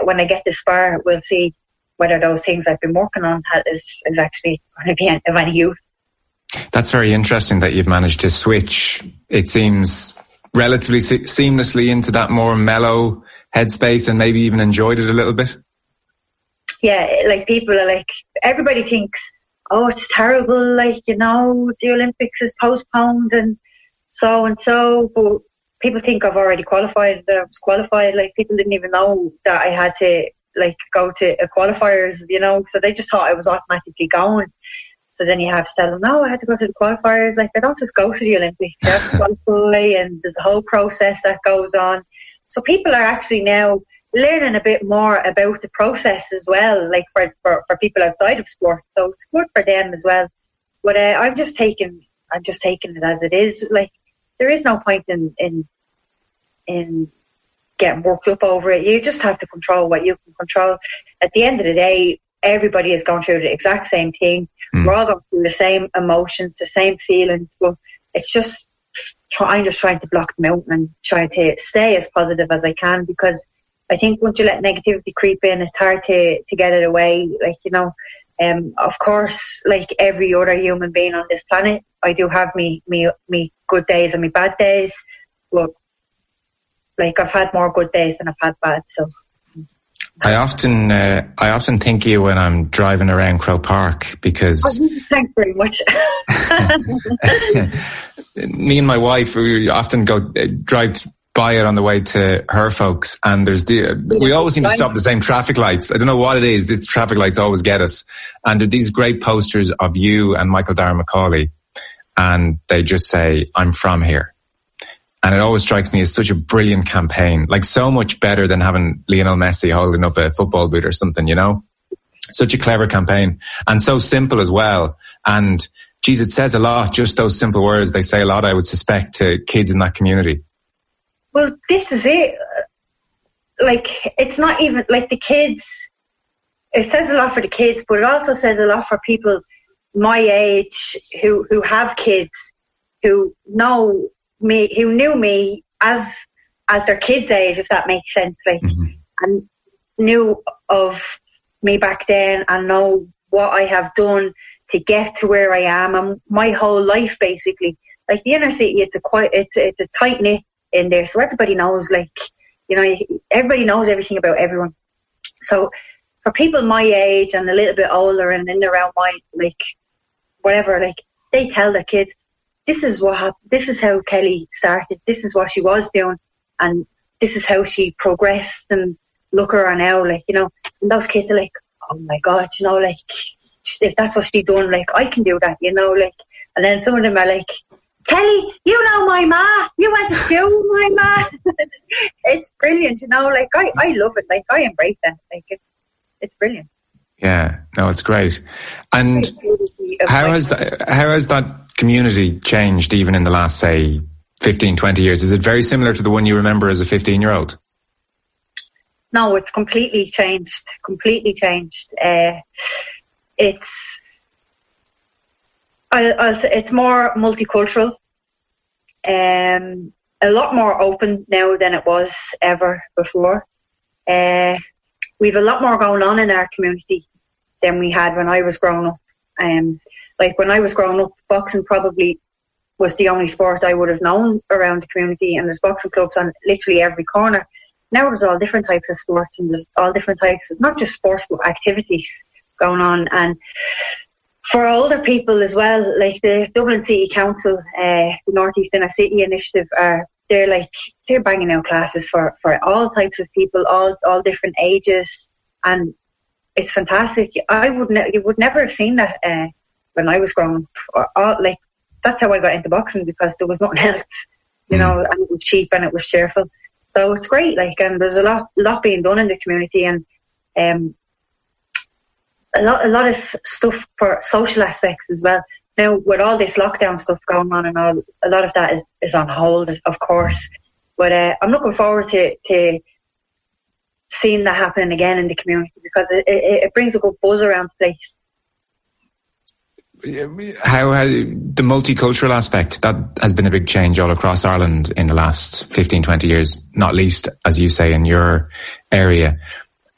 when I get this far, we'll see whether those things I've been working on is actually going to be of any use. That's very interesting that you've managed to switch, it seems, relatively seamlessly into that more mellow headspace and maybe even enjoyed it a little bit. Yeah, like people are like, everybody thinks, oh, it's terrible, like, you know, the Olympics is postponed and so, but people think I've already qualified, that I was qualified. Like, people didn't even know that I had to, like, go to qualifiers, you know, so they just thought I was automatically going. So then you have to tell them, no, I had to go to the qualifiers. Like, they don't just go to the Olympics, they have to qualify, and there's a whole process that goes on. So people are actually now learning a bit more about the process as well, like for people outside of sport. So it's good for them as well. But I'm just taking it as it is. Like, there is no point in getting worked up over it. You just have to control what you can control. At the end of the day, everybody is going through the exact same thing. We're all going through the same emotions, the same feelings, but it's just I'm just trying to block them out and try to stay as positive as I can, because I think once you let negativity creep in, it's hard to get it away. Like, you know, of course, like every other human being on this planet, I do have me good days and me bad days, but like I've had more good days than I've had bad, so. I often think of you when I'm driving around Croke Park, because thanks very much. Me and my wife, we often drive by it on the way to her folks, and we always seem to stop at the same traffic lights. I don't know what it is. These traffic lights always get us. And there are these great posters of you and Michael Darragh Macaulay, and they just say, "I'm from here." And it always strikes me as such a brilliant campaign, like so much better than having Lionel Messi holding up a football boot or something, you know? Such a clever campaign, and so simple as well. And geez, it says a lot, just those simple words. They say a lot, I would suspect, to kids in that community. Well, this is it. Like, it's not even like the kids. It says a lot for the kids, but it also says a lot for people my age who have kids, who know me, who knew me as their kids' age, if that makes sense, like, and knew of me back then and know what I have done to get to where I am, and my whole life basically. Like, the inner city, it's a tight knit in there, so everybody knows, like, you know, everybody knows everything about everyone. So for people my age and a little bit older and in around my, like, whatever, like, they tell their kids, this is what happened, this is how Kelly started, this is what she was doing, and this is how she progressed, and look at her now, like, you know. And those kids are like, oh my God, you know, like, if that's what she done, like, I can do that, you know, like. And then some of them are like, Kelly, you know my ma, you went to school with my ma. It's brilliant, you know, like, I love it, like, I embrace that, like, it's brilliant. Yeah, no, it's great. And how has that community changed even in the last, say, 15, 20 years? Is it very similar to the one you remember as a 15-year-old? No, it's completely changed. It's more multicultural, a lot more open now than it was ever before. We've a lot more going on in our community than we had when I was growing up. Like, when I was growing up, boxing probably was the only sport I would have known around the community, and there's boxing clubs on literally every corner. Now there's all different types of sports, and there's all different types of, not just sports, but activities going on. And for older people as well, like the Dublin City Council, the North East Inner City Initiative, they're banging out classes for all types of people, all different ages, and it's fantastic. You would never have seen that when I was growing up. Like, that's how I got into boxing, because there was nothing else, you know, and it was cheap and it was cheerful. So it's great, like, and there's a lot being done in the community, and a lot of stuff for social aspects as well. Now, with all this lockdown stuff going on and all, a lot of that is on hold, of course. But I'm looking forward to seeing that happen again in the community, because it brings a good buzz around the place. How the multicultural aspect, that has been a big change all across Ireland in the last 15, 20 years, not least, as you say, in your area.